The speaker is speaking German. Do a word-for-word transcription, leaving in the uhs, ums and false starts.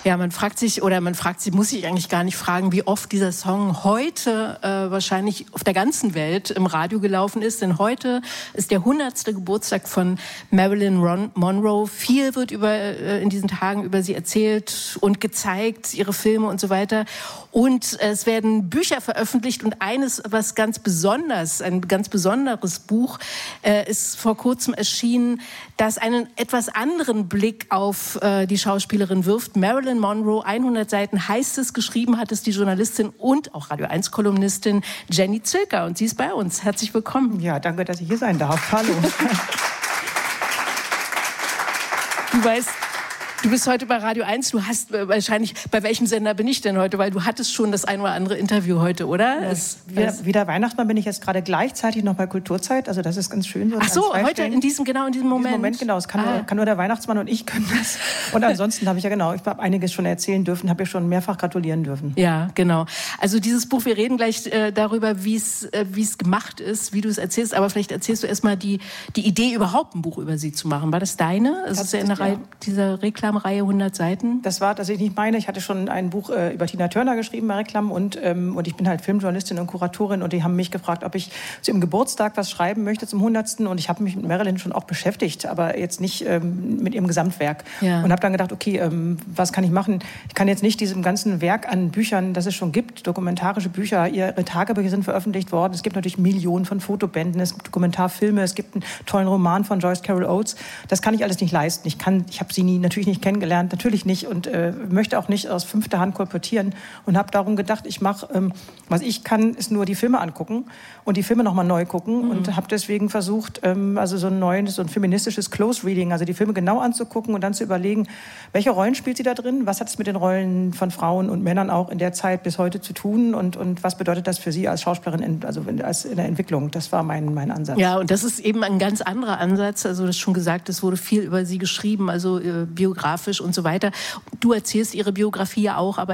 Ja, man fragt sich, oder man fragt sich, muss sich eigentlich gar nicht fragen, wie oft dieser Song heute äh, wahrscheinlich auf der ganzen Welt im Radio gelaufen ist. Denn heute ist der hundertste Geburtstag von Marilyn Ron- Monroe. Viel wird über, äh, in diesen Tagen über sie erzählt und gezeigt, ihre Filme und so weiter. Und äh, es werden Bücher veröffentlicht. Und eines, was ganz besonders, ein ganz besonderes Buch, äh, ist vor kurzem erschienen, das einen etwas anderen Blick auf äh, die Schauspielerin wirft. Marilyn Monroe, hundert Seiten heißt es, geschrieben hat es die Journalistin und auch Radio eins Kolumnistin Jenny Zilker. Und sie ist bei uns. Herzlich willkommen. Ja, danke, dass ich hier sein darf. Hallo. Du weißt, du bist heute bei Radio eins. Du hast äh, wahrscheinlich, bei welchem Sender bin ich denn heute? Weil du hattest schon das ein oder andere Interview heute, oder? Ja, es, wieder, es wieder Weihnachtsmann bin ich jetzt gerade gleichzeitig noch bei Kulturzeit. Also das ist ganz schön. So Ach so, heute in diesem, genau in diesem Moment? In diesem Moment, genau. Es kann, ah. nur, kann nur der Weihnachtsmann und ich können das. Und ansonsten habe ich ja genau, ich habe einiges schon erzählen dürfen, habe ja schon mehrfach gratulieren dürfen. Ja, genau. Also dieses Buch, wir reden gleich äh, darüber, wie es äh, wie es gemacht ist, wie du es erzählst. Aber vielleicht erzählst du erstmal die, die Idee, überhaupt ein Buch über sie zu machen. War das deine? Es ist ja in der Reihe, dieser Reklamreihe hundert Seiten. Das war tatsächlich nicht meine. Ich hatte schon ein Buch äh, über Tina Turner geschrieben bei Reklam und, ähm, und ich bin halt Filmjournalistin und Kuratorin und die haben mich gefragt, ob ich zu ihrem Geburtstag was schreiben möchte zum hundertsten und ich habe mich mit Marilyn schon auch beschäftigt, aber jetzt nicht ähm, mit ihrem Gesamtwerk. Ja. Und habe dann gedacht, okay, ähm, was kann ich machen? Ich kann jetzt nicht diesem ganzen Werk an Büchern, das es schon gibt, dokumentarische Bücher, ihre Tagebücher sind veröffentlicht worden. Es gibt natürlich Millionen von Fotobänden, es gibt Dokumentarfilme, es gibt einen tollen Roman von Joyce Carol Oates. Das kann ich alles nicht leisten. Ich kann, ich habe sie nie, natürlich nicht kennengelernt, natürlich nicht und äh, möchte auch nicht aus fünfter Hand kolportieren und habe darum gedacht, ich mache, ähm, was ich kann, ist nur die Filme angucken und die Filme nochmal neu gucken mhm. und habe deswegen versucht, ähm, also so ein neues, so ein feministisches Close Reading, also die Filme genau anzugucken und dann zu überlegen, welche Rollen spielt sie da drin, was hat es mit den Rollen von Frauen und Männern auch in der Zeit bis heute zu tun und, und was bedeutet das für sie als Schauspielerin, in, also in, als in der Entwicklung. Das war mein, mein Ansatz. Ja, und das ist eben ein ganz anderer Ansatz, also das ist schon gesagt, es wurde viel über sie geschrieben, also äh, biografisch und so weiter. Du erzählst ihre Biografie ja auch, aber